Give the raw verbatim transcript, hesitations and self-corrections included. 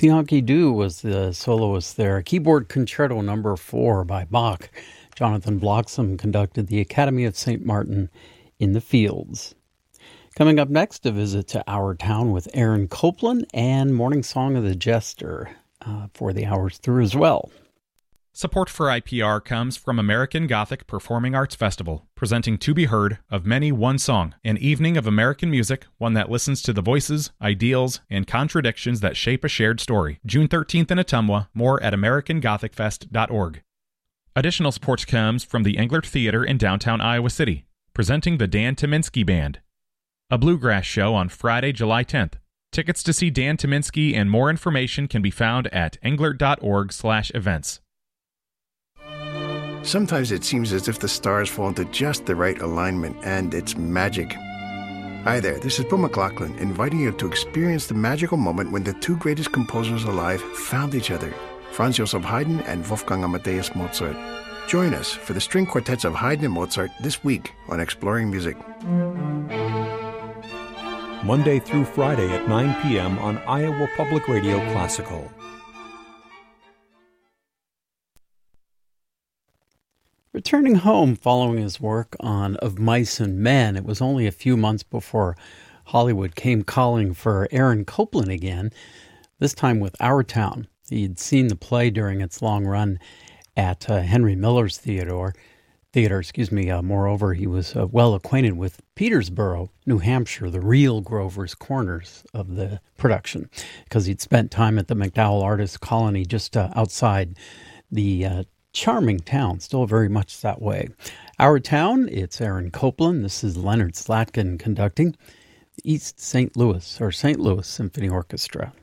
Yankee Doo was the soloist there. Keyboard Concerto Number Four by Bach. Jonathan Bloxham conducted the Academy of Saint Martin in the Fields. Coming up next, a visit to Our Town with Aaron Copland and Morning Song of the Jester uh, for the hours through as well. Support for I P R comes from American Gothic Performing Arts Festival, presenting To Be Heard of Many One Song, an evening of American music, one that listens to the voices, ideals, and contradictions that shape a shared story. June thirteenth in Ottumwa, more at american gothic fest dot org. Additional support comes from the Englert Theater in downtown Iowa City, presenting the Dan Tyminski Band, a bluegrass show on Friday, July tenth. Tickets to see Dan Tyminski and more information can be found at englert dot org slash events. Sometimes it seems as if the stars fall into just the right alignment, and it's magic. Hi there, this is Bill McLaughlin, inviting you to experience the magical moment when the two greatest composers alive found each other, Franz Joseph Haydn and Wolfgang Amadeus Mozart. Join us for the string quartets of Haydn and Mozart this week on Exploring Music. Monday through Friday at nine p.m. on Iowa Public Radio Classical. Returning home following his work on Of Mice and Men, it was only a few months before Hollywood came calling for Aaron Copland again, this time with Our Town. He'd seen the play during its long run at uh, Henry Miller's Theater. Theater, excuse me. Uh, moreover, he was uh, well acquainted with Petersboro, New Hampshire, the real Grover's Corners of the production, because he'd spent time at the MacDowell Artists Colony just uh, outside the uh, charming town, still very much that way. Our Town, it's Aaron Copland. This is Leonard Slatkin conducting the East Saint Louis, or Saint Louis Symphony Orchestra.